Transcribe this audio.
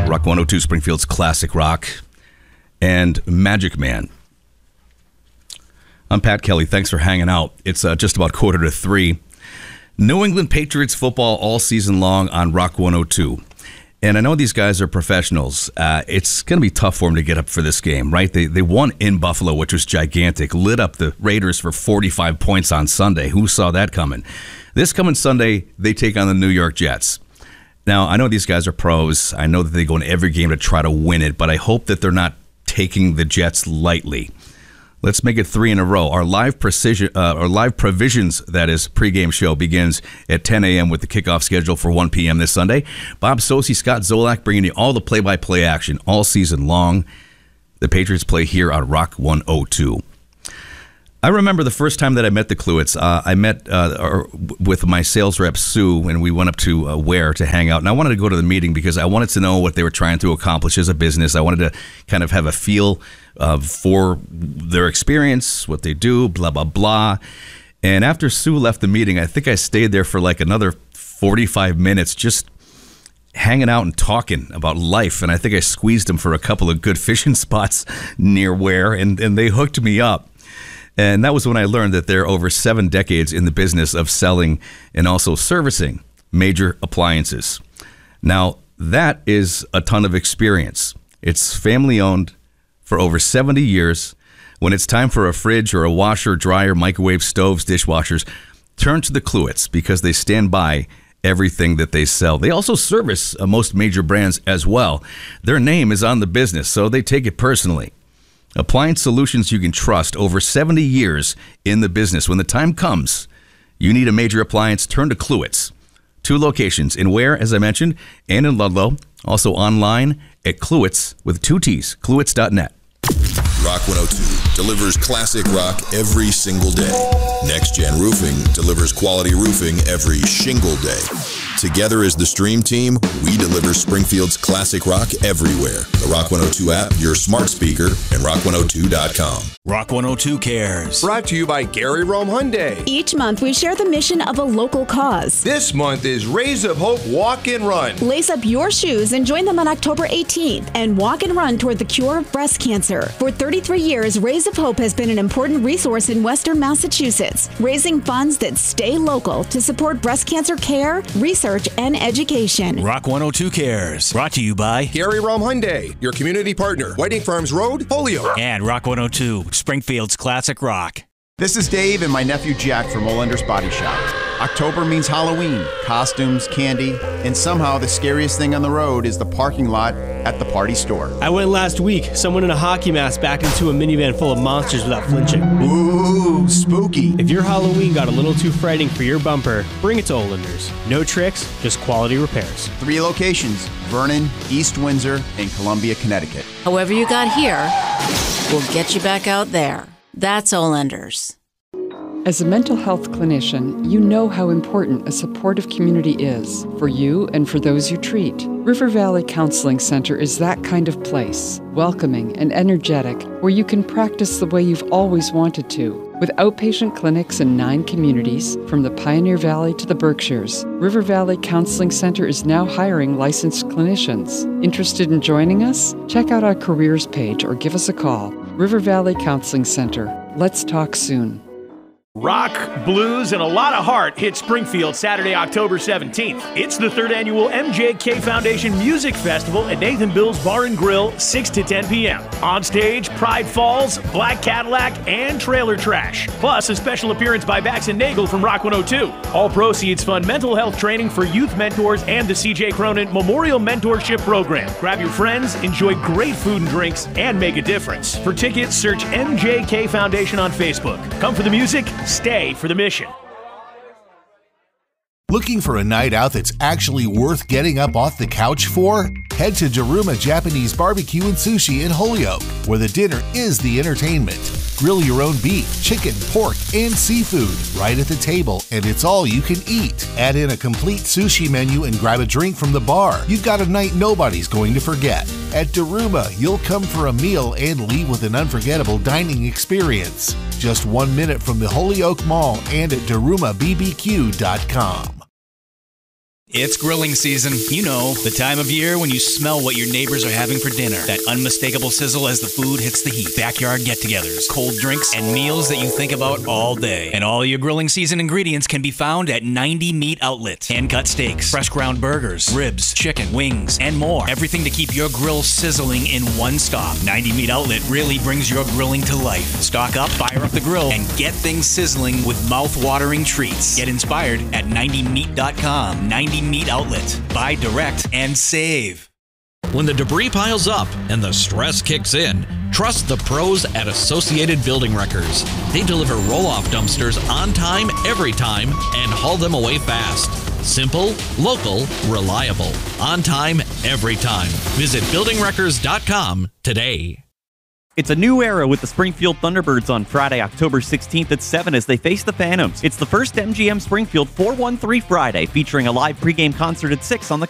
Rock 102, Springfield's classic rock, and Magic Man. I'm Pat Kelly. Thanks for hanging out. It's just about 2:45. New England Patriots football all season long on Rock 102. And I know these guys are professionals. It's going to be tough for them to get up for this game, right? They won in Buffalo, which was gigantic, lit up the Raiders for 45 points on Sunday. Who saw that coming? This coming Sunday, they take on the New York Jets. Now, I know these guys are pros. I know that they go in every game to try to win it, but I hope that they're not taking the Jets lightly. Let's make it 3 in a row. Our live provisions, that is, pregame show begins at 10 a.m. with the kickoff schedule for 1 p.m. this Sunday. Bob Sosi, Scott Zolak bringing you all the play-by-play action all season long. The Patriots play here on Rock 102. I remember the first time that I met the Kluwits. I met with my sales rep, Sue, and we went up to Ware to hang out. And I wanted to go to the meeting because I wanted to know what they were trying to accomplish as a business. I wanted to kind of have a feel for their experience, what they do, blah, blah, blah. And after Sue left the meeting, I think I stayed there for like another 45 minutes just hanging out and talking about life. And I think I squeezed them for a couple of good fishing spots near Ware, and they hooked me up. And that was when I learned that they're over 7 decades in the business of selling and also servicing major appliances. Now, that is a ton of experience. It's family-owned for over 70 years. When it's time for a fridge or a washer, dryer, microwave, stoves, dishwashers, turn to the Kluwits because they stand by everything that they sell. They also service most major brands as well. Their name is on the business, so they take it personally. Appliance solutions you can trust, over 70 years in the business. When the time comes, you need a major appliance, turn to Kluwits. 2 locations, in Ware, as I mentioned, and in Ludlow. Also online at Kluwits with 2 T's, kluwits.net. Rock 102 delivers classic rock every single day. Next Gen Roofing delivers quality roofing every shingle day. Together as the Stream Team, we deliver Springfield's classic rock everywhere. The Rock 102 app, your smart speaker, and rock102.com. Rock 102 Cares. Brought to you by Gary Rome Hyundai. Each month, we share the mission of a local cause. This month is Rays of Hope Walk and Run. Lace up your shoes and join them on October 18th and walk and run toward the cure of breast cancer. For 33 years, Rays of Hope has been an important resource in Western Massachusetts, raising funds that stay local to support breast cancer care, research, and education. Rock 102 Cares. Brought to you by Gary Rome Hyundai, your community partner. Whiting Farms Road, Holyoke. And Rock 102, Springfield's classic rock. This is Dave and my nephew Jack from Olender's Body Shop. October means Halloween, costumes, candy, and somehow the scariest thing on the road is the parking lot at the party store. I went last week. Someone in a hockey mask backed into a minivan full of monsters without flinching. Ooh, spooky. If your Halloween got a little too frightening for your bumper, bring it to Olender's. No tricks, just quality repairs. 3 locations, Vernon, East Windsor, and Columbia, Connecticut. However you got here, we'll get you back out there. That's Olender's. As a mental health clinician, you know how important a supportive community is for you and for those you treat. River Valley Counseling Center is that kind of place, welcoming and energetic, where you can practice the way you've always wanted to. With outpatient clinics in 9 communities, from the Pioneer Valley to the Berkshires, River Valley Counseling Center is now hiring licensed clinicians. Interested in joining us? Check out our careers page or give us a call. River Valley Counseling Center. Let's talk soon. Rock, blues, and a lot of heart hit Springfield Saturday, October 17th. It's the 3rd annual MJK Foundation Music Festival at Nathan Bill's Bar and Grill, 6 to 10 p.m. On stage, Pride Falls, Black Cadillac, and Trailer Trash. Plus, a special appearance by Bax and Nagel from Rock 102. All proceeds fund mental health training for youth mentors and the C.J. Cronin Memorial Mentorship Program. Grab your friends, enjoy great food and drinks, and make a difference. For tickets, search MJK Foundation on Facebook. Come for the music, stay for the mission. Looking for a night out that's actually worth getting up off the couch for? Head to Daruma Japanese Barbecue and Sushi in Holyoke, where the dinner is the entertainment. Grill your own beef, chicken, pork, and seafood right at the table, and it's all you can eat. Add in a complete sushi menu and grab a drink from the bar. You've got a night nobody's going to forget. At Daruma, you'll come for a meal and leave with an unforgettable dining experience. Just 1 minute from the Holyoke Mall and at DarumaBBQ.com. It's grilling season. You know, the time of year when you smell what your neighbors are having for dinner. That unmistakable sizzle as the food hits the heat. Backyard get-togethers, cold drinks, and meals that you think about all day. And all your grilling season ingredients can be found at 90 Meat Outlet. Hand-cut steaks, fresh ground burgers, ribs, chicken, wings, and more. Everything to keep your grill sizzling in one stop. 90 Meat Outlet really brings your grilling to life. Stock up, fire up the grill, and get things sizzling with mouth-watering treats. Get inspired at 90meat.com. 90 Meat Outlet. Buy direct and save. When the debris piles up and the stress kicks in, trust the pros at Associated Building Wreckers. They deliver roll-off dumpsters on time, every time, and haul them away fast. Simple, local, reliable. On time, every time. Visit buildingwreckers.com today. It's a new era with the Springfield Thunderbirds on Friday, October 16th at 7 as they face the Phantoms. It's the first MGM Springfield 413 Friday, featuring a live pregame concert at 6 on the